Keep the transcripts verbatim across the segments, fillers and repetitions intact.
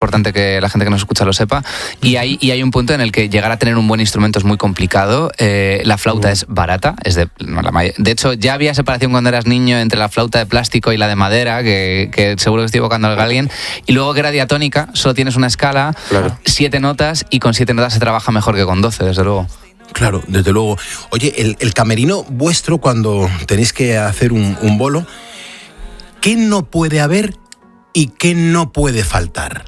importante que la gente que nos escucha lo sepa. Y hay, y hay un punto en el que llegar a tener un buen instrumento es muy complicado. Eh, la flauta uh. es barata. Es de, no, la may- de hecho, ya había separación cuando eras niño entre la flauta de plástico y la de madera, que, que seguro que estoy evocando a alguien. Y luego que era diatónica, solo tienes una escala, claro. siete notas, y con siete notas se trabaja mejor que con doce, desde luego. Claro, desde luego. Oye, el, el camerino vuestro, cuando tenéis que hacer un, un bolo, ¿qué no puede haber y qué no puede faltar?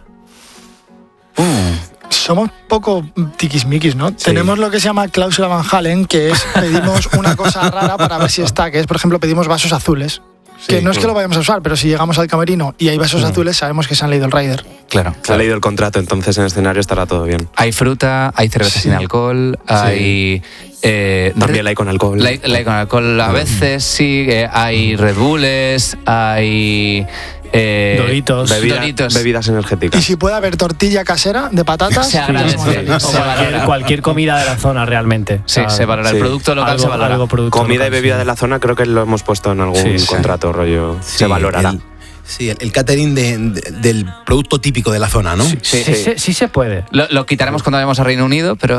Uh. Somos poco tiquismiquis, ¿no? Sí. Tenemos lo que se llama cláusula Van Halen, que es pedimos una cosa rara para ver si está, que es, por ejemplo, pedimos vasos azules. Sí, que no es que lo vayamos a usar, pero si llegamos al camerino y hay vasos mm. azules, sabemos que se han leído el rider. Claro. Se claro. ha leído el contrato, entonces en el escenario estará todo bien. Hay fruta, hay cerveza sí. sin alcohol, hay... Eh, También la hay con alcohol. La, la hay con alcohol a veces, sí. Eh, hay Red Bulls, hay... Eh, Doritos. Bebida, Doritos. Bebidas energéticas. Y si puede haber tortilla casera de patatas, se agradece. O cualquier, cualquier comida de la zona realmente. Sí, o sea, se valora. Sí. El producto local algo, se valora. Algo comida local, y bebida sí. de la zona creo que lo hemos puesto en algún sí, contrato, sí. rollo. Sí, se valorará. El, sí, el, el catering de, de, del producto típico de la zona, ¿no? Sí, sí, sí, sí. sí, sí se puede. Lo, lo quitaremos cuando vayamos a Reino Unido, pero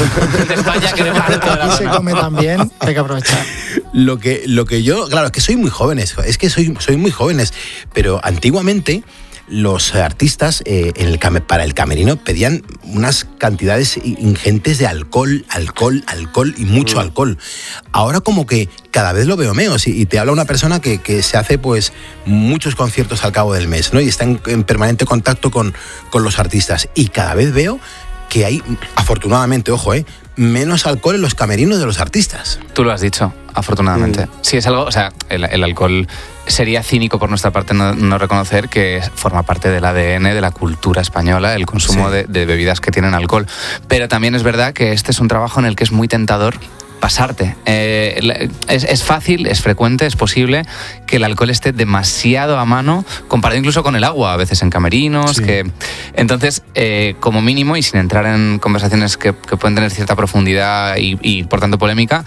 de España queremos toda la se come también, hay que aprovechar. Lo que, lo que yo, claro, es que soy muy jóvenes, es que soy, soy muy jóvenes, pero antiguamente los artistas eh, en el, para el camerino pedían unas cantidades ingentes de alcohol, alcohol, alcohol y mucho mm. alcohol. Ahora como que cada vez lo veo menos y, y te habla una persona que, que se hace pues muchos conciertos al cabo del mes, ¿no? Y está en, en permanente contacto con, con los artistas y cada vez veo que hay, afortunadamente, ojo, eh, menos alcohol en los camerinos de los artistas. Tú lo has dicho, afortunadamente. Mm. Sí, es algo, o sea, el, el alcohol sería cínico por nuestra parte no, no reconocer que forma parte del A D N de la cultura española, el consumo sí. de, de bebidas que tienen alcohol. Pero también es verdad que este es un trabajo en el que es muy tentador pasarte. Eh, es, es fácil, es frecuente, es posible que el alcohol esté demasiado a mano, comparado incluso con el agua, a veces en camerinos. Sí. Que, entonces, eh, como mínimo, y sin entrar en conversaciones que, que pueden tener cierta profundidad y, y por tanto polémica,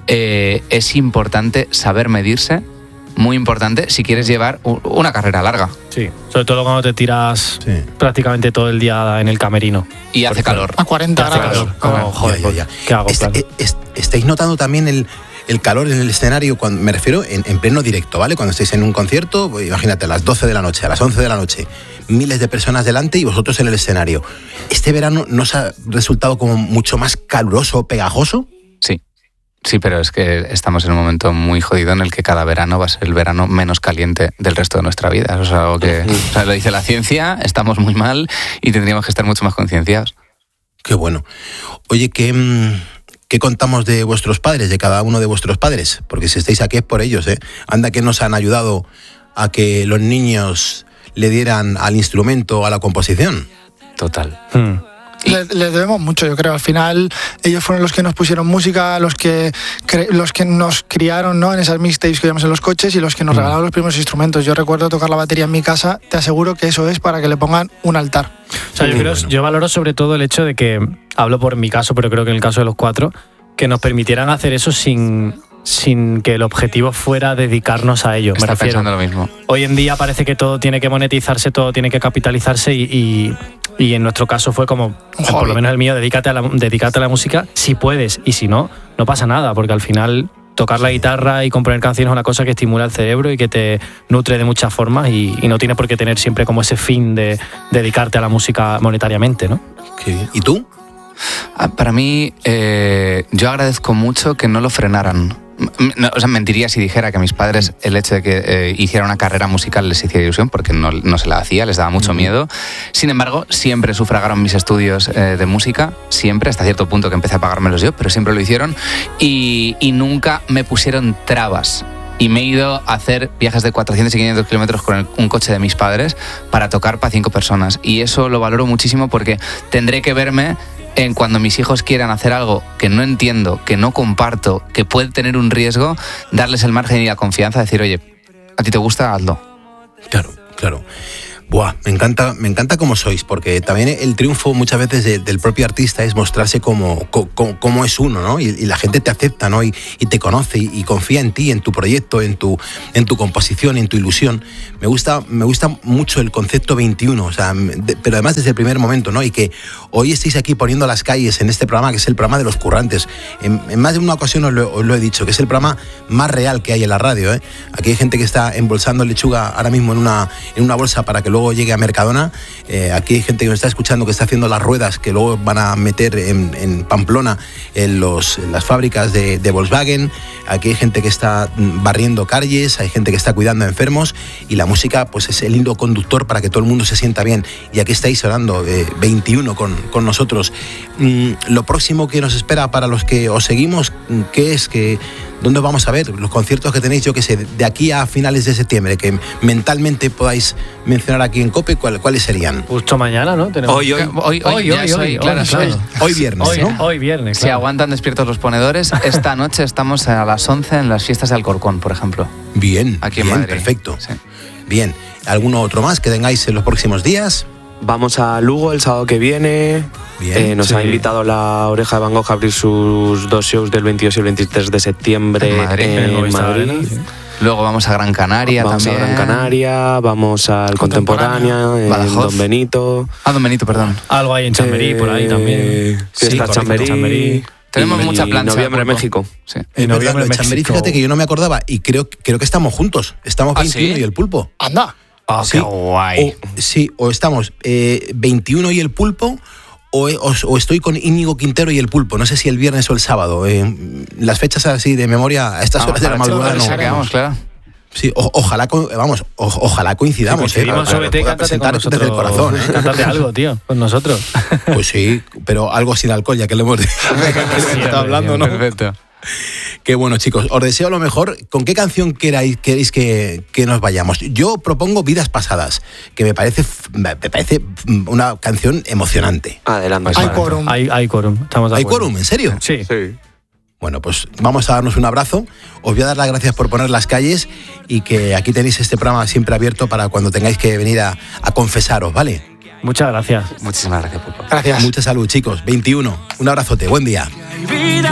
eh, es importante saber medirse, muy importante si quieres llevar una carrera larga. Sí, sobre todo cuando te tiras sí. prácticamente todo el día en el camerino. Y hace calor. A cuarenta grados. Como, joder, ya, ya. ¿Qué hago? Este, Claro. es, ¿Estáis notando también el, el calor en el escenario? Cuando, me refiero en, en pleno directo, ¿vale? Cuando estáis en un concierto, pues, imagínate, a las doce de la noche, a las once de la noche, miles de personas delante y vosotros en el escenario. ¿Este verano no os ha resultado como mucho más caluroso, pegajoso? Sí. Sí, pero es que estamos en un momento muy jodido en el que cada verano va a ser el verano menos caliente del resto de nuestra vida. Eso es algo que o sea, lo dice la ciencia, estamos muy mal y tendríamos que estar mucho más concienciados. Qué bueno. Oye, ¿qué, ¿qué contamos de vuestros padres, de cada uno de vuestros padres? Porque si estáis aquí es por ellos, ¿eh? Anda que nos han ayudado a que los niños le dieran al instrumento, a la composición. Total. Hmm. Les, les debemos mucho, yo creo. Al final, ellos fueron los que nos pusieron música, los que cre- los que nos criaron, ¿no? En esas mixtapes que íbamos en los coches y los que nos mm. regalaron los primeros instrumentos. Yo recuerdo tocar la batería en mi casa, te aseguro que eso es para que le pongan un altar. O sea, yo, creo, bueno. yo valoro sobre todo el hecho de que, hablo por mi caso, pero creo que en el caso de los cuatro, que nos permitieran hacer eso sin... sin que el objetivo fuera dedicarnos a ello. Está me refiero. pensando lo mismo. Hoy en día parece que todo tiene que monetizarse, todo tiene que capitalizarse y, y, y en nuestro caso fue como, Joder. por lo menos el mío, dedícate a, la, dedícate a la música si puedes y si no, no pasa nada, porque al final tocar la guitarra y componer canciones es una cosa que estimula el cerebro y que te nutre de muchas formas y, y no tienes por qué tener siempre como ese fin de dedicarte a la música monetariamente, ¿no? Qué bien. ¿Y tú? Para mí, eh, yo agradezco mucho que no lo frenaran. No, o sea, mentiría si dijera que a mis padres el hecho de que eh, hiciera una carrera musical les hiciera ilusión, porque no, no se la hacía, les daba mucho miedo. Sin embargo, siempre sufragaron mis estudios eh, de música, siempre, hasta cierto punto que empecé a pagármelos yo, pero siempre lo hicieron y, y nunca me pusieron trabas. Y me he ido a hacer viajes de cuatrocientos y quinientos kilómetros con el, un coche de mis padres para tocar para cinco personas. Y eso lo valoro muchísimo porque tendré que verme en cuando mis hijos quieran hacer algo que no entiendo, que no comparto, que puede tener un riesgo, darles el margen y la confianza, decir, oye, ¿a ti te gusta? Hazlo. Claro, claro. Buah, me encanta, me encanta cómo sois, porque también el triunfo muchas veces de, del propio artista es mostrarse como, como, como es uno, ¿no? Y, y la gente te acepta, ¿no? Y, y te conoce y, y confía en ti, en tu proyecto, en tu, en tu composición, en tu ilusión. Me gusta, me gusta mucho el concepto veintiuno, o sea, de, pero además desde el primer momento, ¿no? Y que hoy estéis aquí poniendo las calles en este programa, que es el programa de los currantes. En, en más de una ocasión os lo, os lo he dicho, que es el programa más real que hay en la radio, ¿eh? Aquí hay gente que está embolsando lechuga ahora mismo en una, en una bolsa para que luego llegue a Mercadona. Eh, aquí hay gente que nos está escuchando que está haciendo las ruedas que luego van a meter en, en Pamplona en, los, en las fábricas de, de Volkswagen. Aquí hay gente que está barriendo calles, hay gente que está cuidando a enfermos, y la música pues es el hilo conductor para que todo el mundo se sienta bien. Y aquí estáis sonando eh, veintiuno con, con nosotros. Mm, lo próximo que nos espera para los que os seguimos, ¿qué es? que ¿Dónde vamos a ver los conciertos que tenéis, yo que sé, de aquí a finales de septiembre, que mentalmente podáis mencionar aquí en COPE? ¿cuál, ¿Cuáles serían? Justo mañana, ¿no? Tenemos... Hoy, hoy, hoy, hoy, hoy, hoy, claro, claro. Hoy viernes, hoy, ¿no? Hoy viernes, Si claro. aguantan despiertos los ponedores, esta noche estamos a las once en las fiestas de Alcorcón, por ejemplo. Bien, Aquí en bien, Madrid. perfecto. Sí. Bien, ¿alguno otro más que tengáis en los próximos días? Vamos a Lugo el sábado que viene. Bien, Eh, nos sí. ha invitado la Oreja de Van Gogh a abrir sus dos shows del veintidós y el veintitrés de septiembre En Madrid, en en el Movistar Madrid. Arena, sí. Luego vamos a Gran Canaria Vamos también. a Gran Canaria, vamos al Contemporánea, en Badajoz. Don Benito. Ah, Don Benito, perdón. Algo hay en Chamberí, por ahí también. Sí, está correcto, Chamberí. Chamberí. Tenemos y mucha plancha, noviembre, Pulpo. México. Sí. En Es verdad, noviembre lo de en Chamberí, México. fíjate que yo no me acordaba, y creo, creo que estamos juntos. Estamos ¿Ah, veintiuno sí? y el Pulpo. Anda. Oh, Sí. qué guay. O, sí, o estamos eh, veintiuno y el Pulpo, o, o, o estoy con Íñigo Quintero y el Pulpo. No sé si el viernes o el sábado. Eh, las fechas así de memoria a estas Vamos, horas de la para madrugada echarle, no. saqueamos, claro. Sí, o- ojalá, co- vamos, o- ojalá coincidamos. Sí, eh, coincidimos, para- súbete y para cántate con presentar nosotros. desde el corazón. eh. Cántate algo, tío, con nosotros. Pues sí, pero algo sin alcohol, ya que le hemos estado hablando, ¿no? Perfecto. Qué bueno, chicos. Os deseo lo mejor. ¿Con qué canción queráis, queréis que, que nos vayamos? Yo propongo Vidas Pasadas, que me parece, me parece una canción emocionante. Adelante. Hay Vale. quórum. Hay, hay quórum, estamos de ¿Hay acuerdo. quórum? ¿En serio? Sí. Sí. Bueno, pues vamos a darnos un abrazo. Os voy a dar las gracias por poner las calles y que aquí tenéis este programa siempre abierto para cuando tengáis que venir a, a confesaros, ¿vale? Muchas gracias. Muchísimas gracias, Pulpo. Gracias. Mucha salud, chicos. veintiuno. Un abrazote. Buen día.